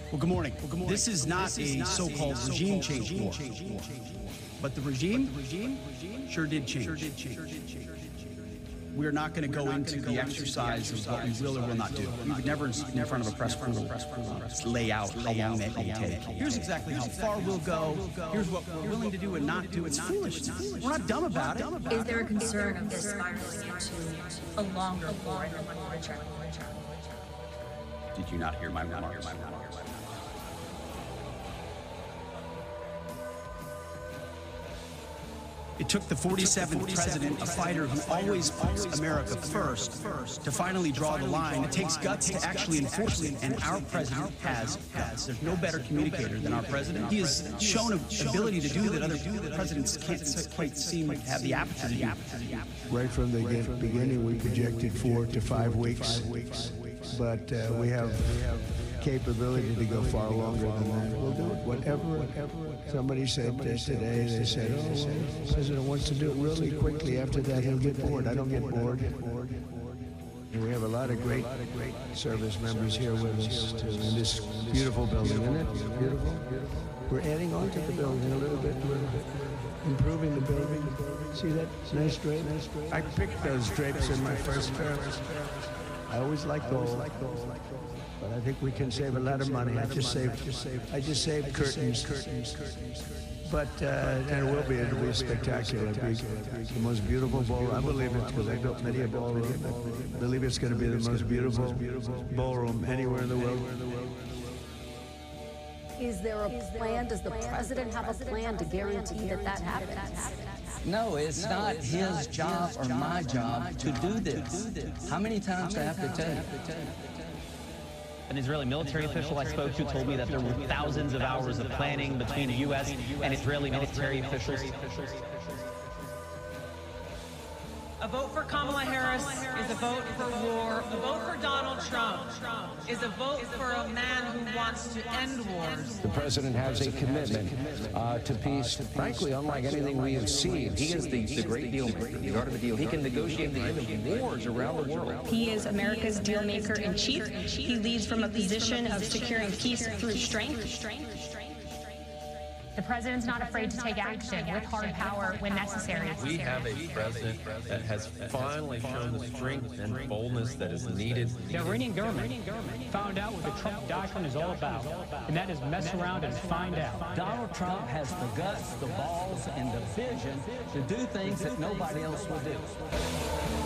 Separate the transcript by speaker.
Speaker 1: Well, good morning. This is not a so-called regime change war, but the regime sure did change. We are not going to go into the exercise of what we will or will not do. We would never, in front of a press conference, lay out how long that may take. Here's exactly how far we'll go. Here's what we're willing to do and not do. It's foolishness. We're not dumb about it.
Speaker 2: Is there a concern of this spiraling into a longer war in the literature?
Speaker 1: Did you not hear my remarks? It took the 47th president, a fighter who always puts America first, to finally draw the line. It takes guts to actually enforce it, and our president has guts. There's no better communicator than our president. He has shown an ability to do that other presidents can't quite seem to have the aperture to do.
Speaker 3: Right from the beginning, we projected 4 to 5 weeks, but we have capability to go far longer than that. We'll do it. Whatever somebody said today, they said, oh, well, the president wants to do it really quickly. After that, he'll get bored. I don't get bored. And we have a lot of great service members here with us too, in this beautiful building, isn't it? Beautiful. We're adding on to the building a little bit. We're improving the building. See that nice drape? I picked those drapes in my first term. I always liked those. But I think we can save a lot of money. I just saved curtains. But and it'll be spectacular. It'll be the most beautiful ballroom. I believe it because I built many a ballroom. I believe it's going to be the most beautiful ballroom anywhere in the world.
Speaker 4: Is there a plan? Does the president have a plan to guarantee that happens?
Speaker 5: No, it's not his job or my job to do this. How many times do I have to tell you?
Speaker 6: An Israeli military official I spoke to told me that there were thousands of hours of planning between U.S. and Israeli military officials.
Speaker 7: A vote for Kamala Harris is a vote for war. A vote for Donald Trump is a vote for a man who wants to end wars.
Speaker 8: The president has a commitment to peace, frankly, unlike anything we have seen. He is the great deal maker, the art of the deal. He can negotiate the end of wars around the world.
Speaker 9: He is America's deal maker in chief. He leads from a position of securing peace through strength.
Speaker 10: The president's not afraid to take action with hard power when necessary.
Speaker 11: We have a president that has finally shown the strength and boldness that is needed.
Speaker 12: The Iranian government found out what the Trump doctrine is all about, and that is mess around and find out.
Speaker 5: Donald Trump has the guts, the balls, and the vision to do things that nobody else will do.